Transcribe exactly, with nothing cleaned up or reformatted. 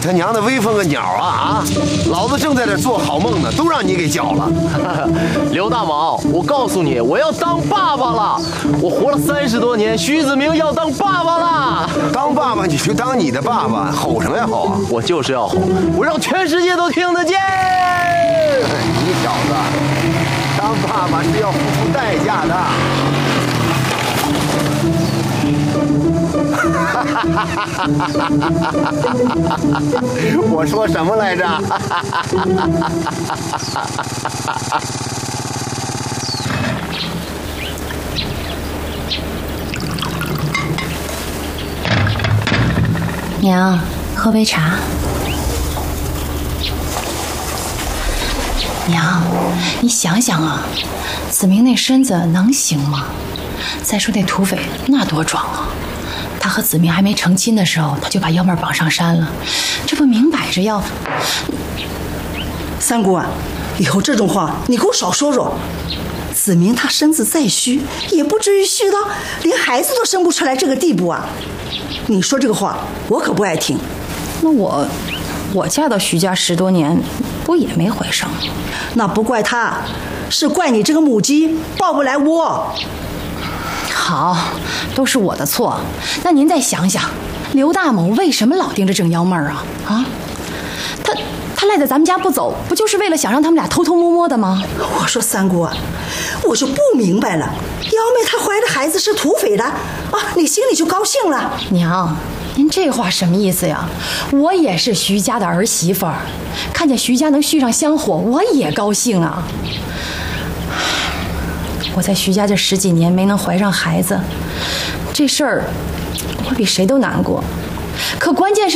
他娘的威风个鸟啊啊！老子正在这做好梦呢，都让你给搅了。 刘大毛，我告诉你，我要当爸爸了！我活了三十多年，徐子明要当爸爸了。 当爸爸你去当你的爸爸，吼什么呀吼啊！ 我就是要吼，我让全世界都听得见。 你小子，当爸爸是要付出代价的。我说什么来着？ 娘，喝杯茶。娘，你想想啊，子明那身子能行吗？再说那土匪那多壮啊！他和子明还没成亲的时候，他就把幺妹绑上山了，这不明摆着要…… 三姑啊，以后这种话你给我少说说。子明他身子再虚，也不至于虚到连孩子都生不出来这个地步啊！你说这个话，我可不爱听。 那我，我嫁到徐家十多年，不也没怀上？ 那不怪他，是怪你这个母鸡抱不来窝。 好，都是我的错。那您再想想，刘大某为什么老盯着郑幺妹儿啊？啊，他他赖在咱们家不走，不就是为了想让他们俩偷偷摸摸的吗？ 我说三姑啊，我就不明白了，幺妹她怀的孩子是土匪的啊，你心里就高兴了？ 娘，您这话什么意思呀？我也是徐家的儿媳妇儿，看见徐家能续上香火，我也高兴啊。我在徐家这十几年没能怀上孩子，这事儿我比谁都难过。可关键是